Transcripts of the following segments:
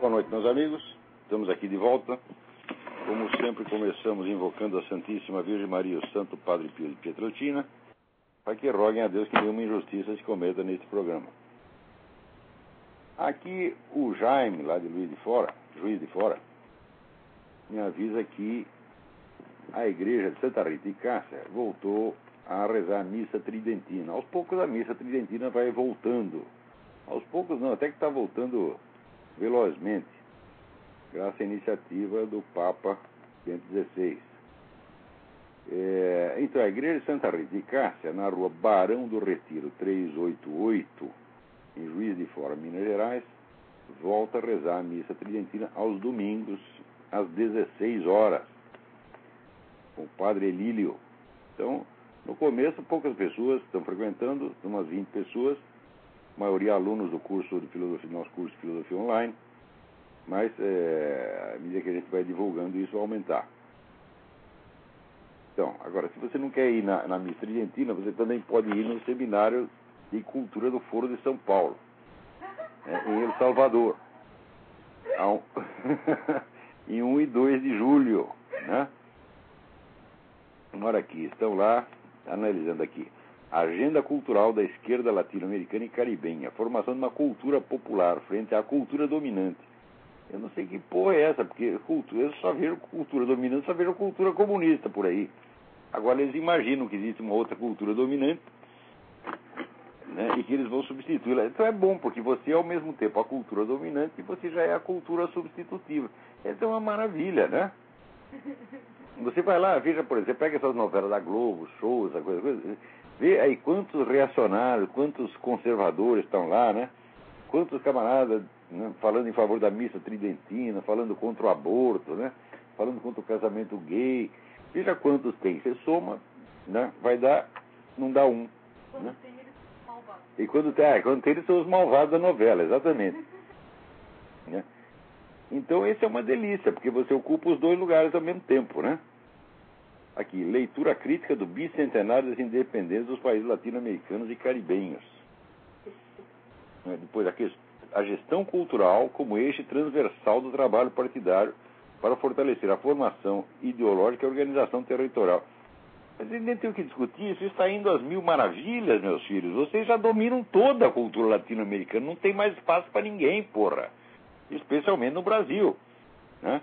Boa noite, meus amigos. Estamos aqui de volta. Como sempre, começamos invocando a Santíssima Virgem Maria e o Santo Padre Pio de Pietrelcina, para que roguem a Deus que nenhuma injustiça se cometa neste programa. Aqui o Jaime, lá de Juiz de Fora, me avisa que a igreja de Santa Rita de Cássia voltou a rezar a missa tridentina. Aos poucos a missa tridentina vai voltando. Aos poucos não, até que está voltando velozmente, graças à iniciativa do Papa Bento XVI. Então, a igreja de Santa Rita de Cássia, na rua Barão do Retiro 388, em Juiz de Fora, Minas Gerais, volta a rezar a missa tridentina aos domingos, às 16 horas, com o padre Elílio. Então, no começo, poucas pessoas estão frequentando, umas 20 pessoas, a maioria alunos do curso de filosofia, nosso curso de filosofia online, mas à medida que a gente vai divulgando, isso vai aumentar. Então, agora, se você não quer ir na missa tridentina, você também pode ir no seminário de cultura do Foro de São Paulo, em El Salvador, em 1 e 2 de julho, né? Agora aqui, estão lá, analisando aqui, Agenda Cultural da Esquerda Latino-Americana e Caribenha, formação de uma cultura popular frente à cultura dominante. Eu não sei que porra é essa, porque eu só vejo cultura dominante, só vejo cultura comunista por aí. Agora eles imaginam que existe uma outra cultura dominante, né, e que eles vão substituí-la. Então é bom, porque você é ao mesmo tempo a cultura dominante e você já é a cultura substitutiva. Então é uma maravilha, né? Você vai lá, veja, por exemplo, pega essas novelas da Globo, shows, essa coisa, vê aí quantos reacionários, quantos conservadores estão lá, né? Quantos camaradas, né, falando em favor da missa tridentina, falando contra o aborto, né? Falando contra o casamento gay. Veja quantos tem. Você soma, né? Vai dar, não dá um. Quando né? tem, eles são malvados. E quando tem, eles são os malvados da novela, exatamente. Né? Então, esse é uma delícia, porque você ocupa os dois lugares ao mesmo tempo, né? Aqui, leitura crítica do bicentenário das independências dos países latino-americanos e caribenhos. Depois, aqui, a gestão cultural como eixo transversal do trabalho partidário para fortalecer a formação ideológica e a organização territorial. Mas nem tem o que discutir, isso está indo às mil maravilhas, meus filhos. Vocês já dominam toda a cultura latino-americana, não tem mais espaço para ninguém, porra. Especialmente no Brasil, né?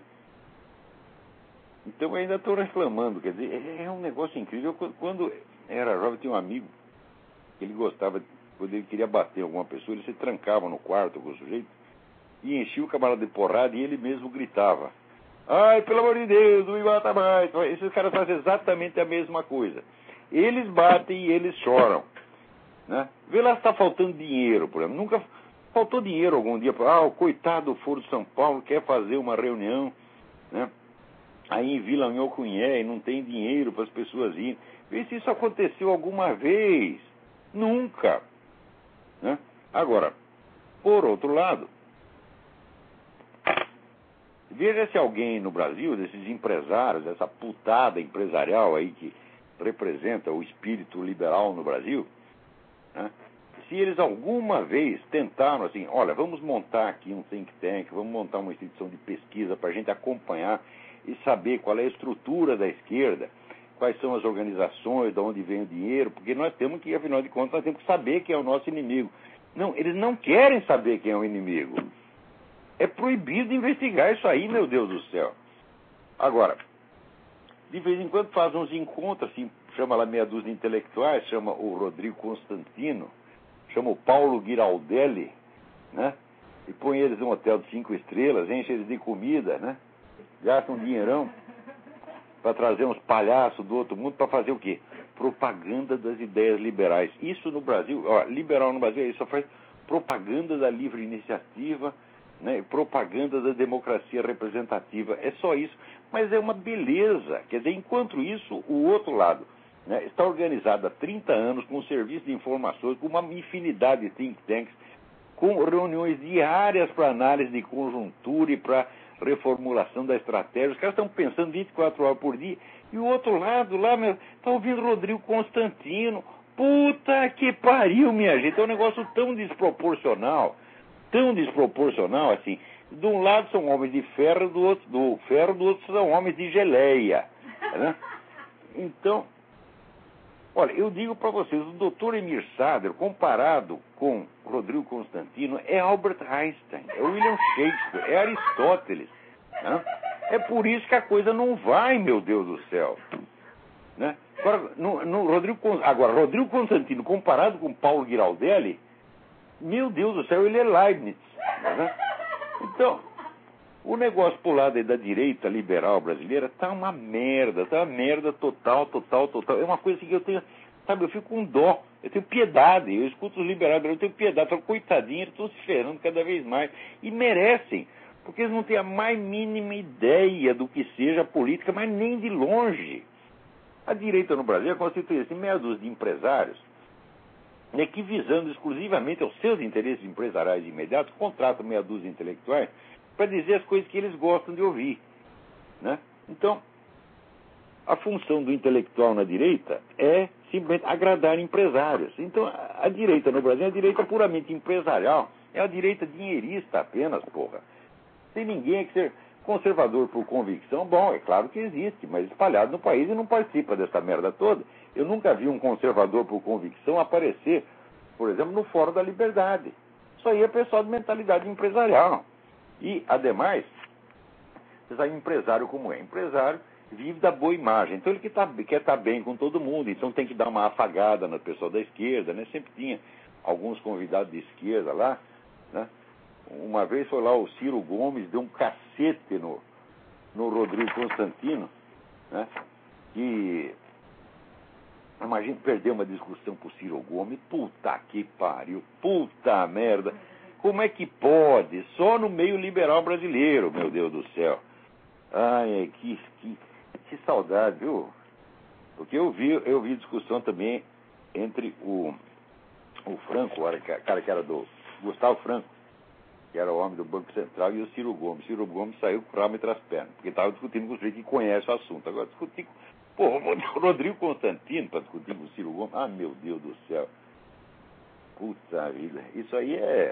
Então eu ainda estou reclamando, quer dizer, é um negócio incrível. Quando era jovem, tinha um amigo que ele gostava, quando ele queria bater alguma pessoa, ele se trancava no quarto com o sujeito e enchia o camarada de porrada e ele mesmo gritava: ai, pelo amor de Deus, não me mata mais. Esses caras fazem exatamente a mesma coisa. Eles batem e eles choram, né? Vê lá se está faltando dinheiro, por exemplo. Nunca faltou dinheiro algum dia. O coitado do Foro de São Paulo quer fazer uma reunião, né? Aí em Vila Nhocunyé e não tem dinheiro para as pessoas irem. Vê se isso aconteceu alguma vez. Nunca, né? Agora, por outro lado, veja se alguém no Brasil, desses empresários, essa putada empresarial aí que representa o espírito liberal no Brasil, né? Se eles alguma vez tentaram assim, olha, vamos montar aqui um think tank, vamos montar uma instituição de pesquisa para a gente acompanhar e saber qual é a estrutura da esquerda, quais são as organizações, de onde vem o dinheiro, porque nós temos que, afinal de contas, nós temos que saber quem é o nosso inimigo. Não, eles não querem saber quem é o inimigo. É proibido investigar isso aí, meu Deus do céu. Agora, de vez em quando faz uns encontros, assim, chama lá meia dúzia de intelectuais, chama o Rodrigo Constantino, chama o Paulo Giraldelli, né? E põe eles num hotel de 5 estrelas, enche eles de comida, né? Gasta um dinheirão para trazer uns palhaços do outro mundo para fazer o quê? Propaganda das ideias liberais. Isso no Brasil, liberal no Brasil, isso só faz propaganda da livre iniciativa, né? Propaganda da democracia representativa. É só isso. Mas é uma beleza. Quer dizer, enquanto isso, o outro lado, né, está organizado há 30 anos com um serviço de informações, com uma infinidade de think tanks, com reuniões diárias para análise de conjuntura e para reformulação da estratégia. Os caras estão pensando 24 horas por dia. E o outro lado, lá, está ouvindo Rodrigo Constantino. Puta que pariu, minha gente. É um negócio tão desproporcional. tão desproporcional assim. De um lado são homens de ferro, do outro são homens de geleia. Né? Então, olha, eu digo para vocês, o Dr. Emir Sader, comparado com Rodrigo Constantino, é Albert Einstein, é William Shakespeare, é Aristóteles. Né? É por isso que a coisa não vai, meu Deus do céu. Né? Agora, Rodrigo Constantino, comparado com Paulo Giraldelli, meu Deus do céu, ele é Leibniz. Né? Então, o negócio pro lado da direita liberal brasileira tá uma merda total. É uma coisa que eu tenho, sabe, eu fico com dó, eu tenho piedade, eu escuto os liberais, eu tenho piedade, eu falo, coitadinho, eles estão se ferrando cada vez mais. E merecem, porque eles não têm a mais mínima ideia do que seja a política, mas nem de longe. A direita no Brasil é constituída assim, meia dúzia de empresários, né, que visando exclusivamente aos seus interesses empresariais imediatos, contratam meia dúzia de intelectuais para dizer as coisas que eles gostam de ouvir. Né? Então, a função do intelectual na direita é simplesmente agradar empresários. Então, a direita no Brasil é a direita puramente empresarial, é a direita dinheirista apenas, porra. Sem ninguém que ser conservador por convicção, bom, é claro que existe, mas espalhado no país e não participa dessa merda toda. Eu nunca vi um conservador por convicção aparecer, por exemplo, no Fórum da Liberdade. Isso aí é pessoal de mentalidade empresarial. E, ademais, você sabe, empresário como é? Empresário vive da boa imagem. Então, ele quer estar bem com todo mundo. Então, tem que dar uma afagada no pessoal da esquerda, né? Sempre tinha alguns convidados de esquerda lá, né? Uma vez foi lá o Ciro Gomes, deu um cacete no Rodrigo Constantino, né? E imagina perder uma discussão pro Ciro Gomes. Puta que pariu, puta merda. Como é que pode? Só no meio liberal brasileiro, meu Deus do céu. Ai, que saudade, viu? Porque eu vi discussão também entre o Franco, o cara que era do Gustavo Franco, que era o homem do Banco Central, e o Ciro Gomes. Ciro Gomes saiu com o rabo entre as pernas, porque estava discutindo com o sujeito que conhece o assunto. Agora, discutir com o Rodrigo Constantino para discutir com o Ciro Gomes. Ah, meu Deus do céu. Puta vida. Isso aí é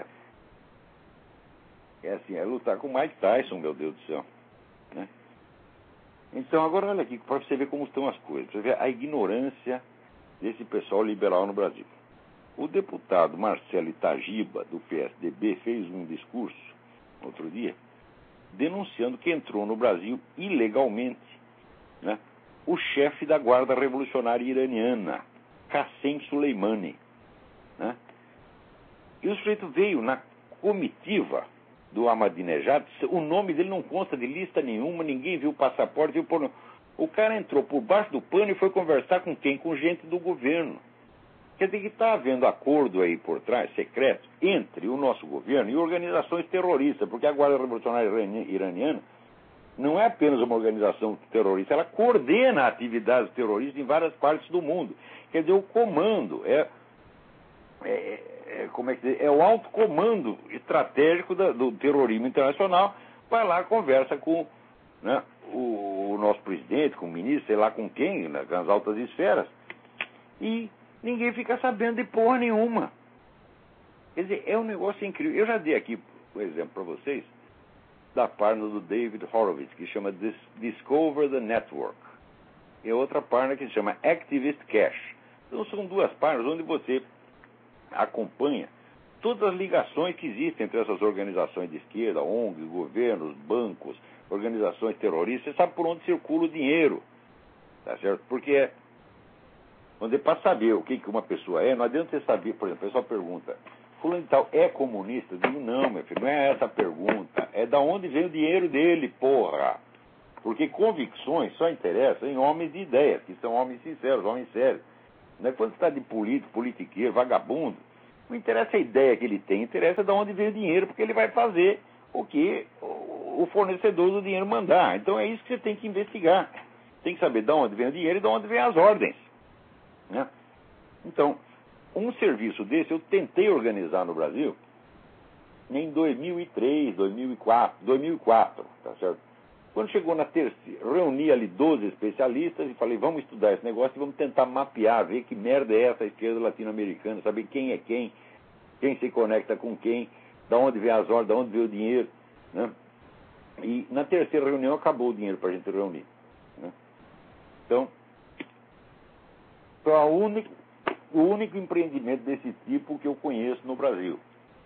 assim, é lutar com o Mike Tyson, meu Deus do céu. Né? Então, agora olha aqui, para você ver como estão as coisas. Para você ver a ignorância desse pessoal liberal no Brasil. O deputado Marcelo Itagiba, do PSDB, fez um discurso, outro dia, denunciando que entrou no Brasil ilegalmente, né, o chefe da Guarda Revolucionária Iraniana, Qassem Soleimani. Né? E o sujeito veio na comitiva do Ahmadinejad, o nome dele não consta de lista nenhuma, ninguém viu o passaporte, viu por... O cara entrou por baixo do pano e foi conversar com quem? Com gente do governo. Quer dizer que está havendo acordo aí por trás, secreto, entre o nosso governo e organizações terroristas, porque a Guarda Revolucionária Iraniana não é apenas uma organização terrorista, ela coordena atividades terroristas em várias partes do mundo. Quer dizer, o comando como é que diz? É o alto comando estratégico do terrorismo internacional, vai lá, conversa com, né, o nosso presidente, com o ministro, sei lá com quem, nas altas esferas, e ninguém fica sabendo de porra nenhuma. Quer dizer, é um negócio incrível. Eu já dei aqui, por exemplo, para vocês, da página do David Horowitz, que chama Discover the Network. E outra página que se chama Activist Cash. Então são duas páginas onde você acompanha todas as ligações que existem entre essas organizações de esquerda, ONGs, governos, bancos, organizações terroristas. Você sabe por onde circula o dinheiro. Tá certo? Porque para saber o que uma pessoa é, não adianta você saber, por exemplo, a pessoa pergunta, fulano de tal é comunista? Eu digo, não, meu filho, não é essa a pergunta, é da onde vem o dinheiro dele, porra. Porque convicções só interessam em homens de ideias, que são homens sinceros, homens sérios. Não é quando você está de político, politiqueiro, vagabundo, não interessa a ideia que ele tem, interessa de onde vem o dinheiro, porque ele vai fazer o que o fornecedor do dinheiro mandar. Então é isso que você tem que investigar. Tem que saber de onde vem o dinheiro e de onde vem as ordens. Né? Então, um serviço desse eu tentei organizar no Brasil em 2003, 2004, tá certo? Quando chegou na terceira, reuni ali 12 especialistas e falei, vamos estudar esse negócio e vamos tentar mapear, ver que merda é essa esquerda latino-americana, saber quem é quem se conecta com quem, da onde vem as ordens, da onde veio o dinheiro, né? E na terceira reunião acabou o dinheiro para a gente reunir, né? Então, foi o único empreendimento desse tipo que eu conheço no Brasil.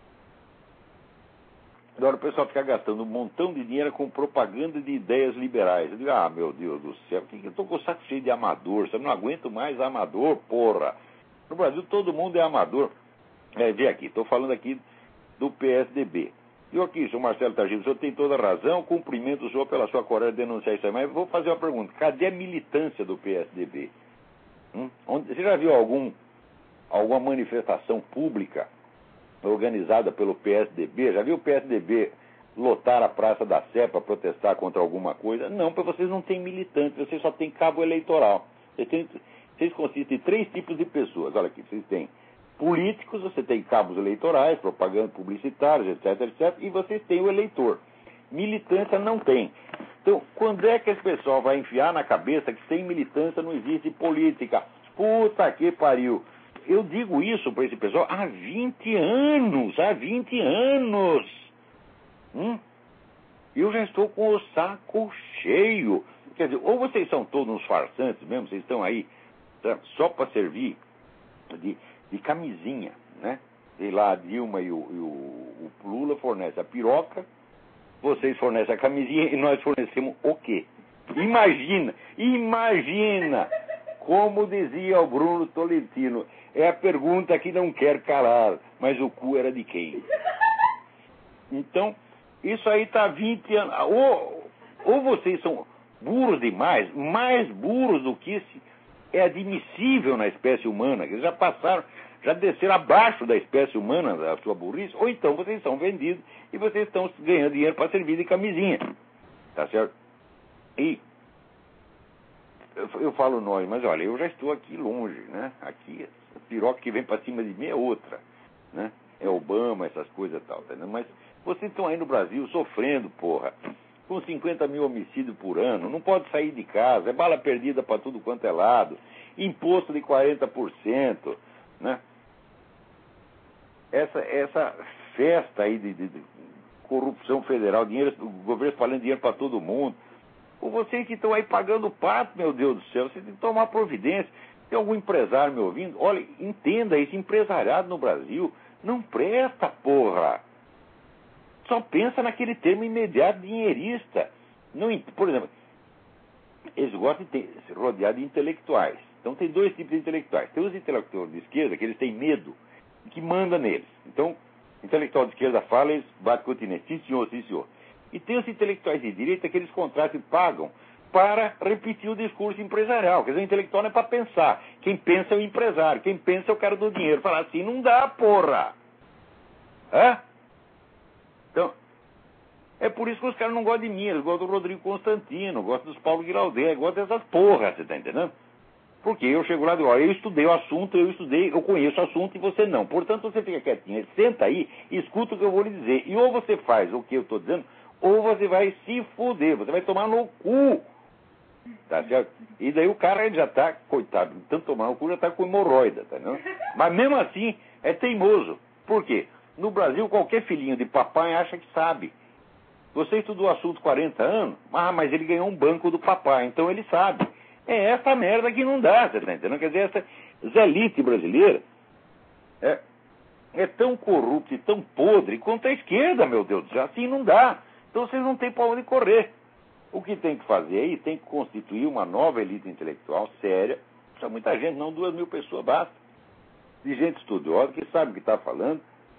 Agora o pessoal fica gastando um montão de dinheiro com propaganda de ideias liberais. Eu digo, meu Deus do céu, eu estou com o saco cheio de amador, eu não aguento mais amador, porra. No Brasil todo mundo é amador. Vê aqui, estou falando aqui do PSDB. E aqui, senhor Marcelo Targino, o senhor tem toda a razão, cumprimento o senhor pela sua coragem de denunciar isso aí, mas vou fazer uma pergunta, cadê a militância do PSDB? Você já viu alguma manifestação pública organizada pelo PSDB? Já viu o PSDB lotar a Praça da Sé para protestar contra alguma coisa? Não, porque vocês não têm militantes, vocês só têm cabo eleitoral. Vocês consistem em 3 tipos de pessoas. Olha aqui, vocês têm políticos, você tem cabos eleitorais, propaganda publicitários, etc, etc, e vocês têm o eleitor. Militância não tem. Então, quando é que esse pessoal vai enfiar na cabeça que sem militância não existe política? Puta que pariu. Eu digo isso para esse pessoal há 20 anos, há 20 anos. Eu já estou com o saco cheio. Quer dizer, ou vocês são todos uns farsantes mesmo, vocês estão aí só para servir de camisinha, né? Sei lá, a Dilma e o Lula fornecem a piroca, vocês fornecem a camisinha e nós fornecemos o quê? Imagina, como dizia o Bruno Tolentino, é a pergunta que não quer calar, mas o cu era de quem? Então, isso aí está 20 anos. Ou vocês são burros demais, mais burros do que é admissível na espécie humana, que já desceram abaixo da espécie humana, da sua burrice, ou então vocês são vendidos e vocês estão ganhando dinheiro para servir de camisinha. Tá certo? E eu falo nós, mas olha, eu já estou aqui longe, né? Aqui, a piroca que vem para cima de mim é outra, né? É Obama, essas coisas e tal, tá, né? Mas vocês estão aí no Brasil sofrendo, porra, com 50 mil homicídios por ano, não pode sair de casa, é bala perdida para tudo quanto é lado, imposto de 40%, né? Essa festa aí de corrupção federal, o governo falando dinheiro para todo mundo. Ou vocês que estão aí pagando o pato, meu Deus do céu, vocês têm que tomar providência. Tem algum empresário me ouvindo? Olha, entenda, esse empresariado no Brasil não presta, porra. Só pensa naquele termo imediato dinheirista. Por exemplo, eles gostam de se rodear de intelectuais. Então tem 2 tipos de intelectuais. Tem os intelectuais de esquerda, que eles têm medo, que manda neles. Então, o intelectual de esquerda fala, eles batem continente. Sim, senhor, sim, senhor. E tem os intelectuais de direita que eles contratam e pagam para repetir o discurso empresarial. Quer dizer, o intelectual não é para pensar. Quem pensa é o empresário. Quem pensa é o cara do dinheiro. Falar assim, não dá, porra. Então, é por isso que os caras não gostam de mim. Eles gostam do Rodrigo Constantino, gostam dos Paulo Guiraudê, gostam dessas porras, você tá entendendo? Porque eu chego lá e digo, olha, eu estudei o assunto, eu conheço o assunto e você não. Portanto, você fica quietinho, senta aí, escuta o que eu vou lhe dizer. E ou você faz o que eu estou dizendo, ou você vai se fuder, você vai tomar no cu. Tá certo? E daí o cara ele já está, coitado, tanto tomar no cu, já está com hemorroida, tá vendo? Mas mesmo assim, é teimoso. Por quê? No Brasil, qualquer filhinho de papai acha que sabe. Você estudou o assunto 40 anos, mas ele ganhou um banco do papai, então ele sabe. É essa merda que não dá, você tá entendendo? Quer dizer, essa elite brasileira é tão corrupta e tão podre quanto a esquerda, meu Deus do céu. Assim não dá. Então vocês não têm pra onde correr. O que tem que fazer aí, tem que constituir uma nova elite intelectual séria. Não precisa muita gente, não, 2.000 pessoas basta. De gente estudiosa, que sabe o que está falando.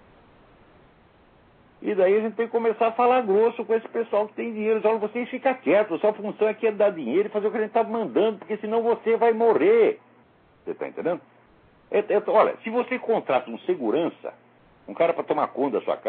E daí a gente tem que começar a falar grosso com esse pessoal que tem dinheiro. Olha, vocês ficam quietos, sua função aqui é dar dinheiro e fazer o que a gente está mandando, porque senão você vai morrer. Você está entendendo? Olha, se você contrata um segurança, um cara para tomar conta da sua casa,